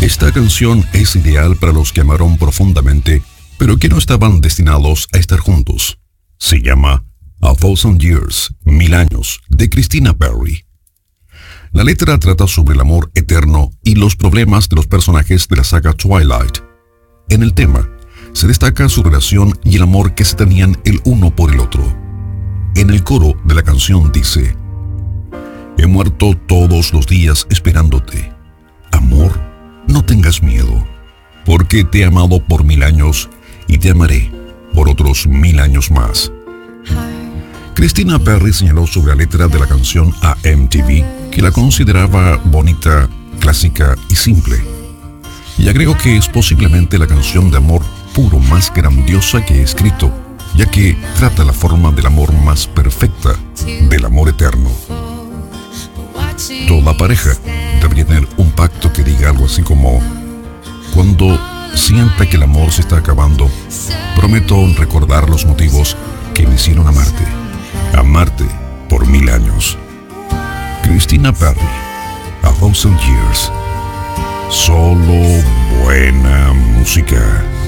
Esta canción es ideal para los que amaron profundamente, pero que no estaban destinados a estar juntos. Se llama A Thousand Years, 1000 años, de Christina Perri. La letra trata sobre el amor eterno y los problemas de los personajes de la saga Twilight. En el tema, se destaca su relación y el amor que se tenían el uno por el otro. En el coro de la canción dice: he muerto todos los días esperándote. Amor, no tengas miedo, porque te he amado por 1000 años y te amaré por otros 1000 años más. Christina Perri señaló sobre la letra de la canción a MTV que la consideraba bonita, clásica y simple. Y agregó que es posiblemente la canción de amor puro más grandiosa que he escrito, ya que trata la forma del amor más perfecta, del amor eterno. Toda pareja debería tener un pacto que diga algo así como: cuando sienta que el amor se está acabando, prometo recordar los motivos que me hicieron amarte por 1000 años. Christina Perri, A Thousand Years. Solo buena música.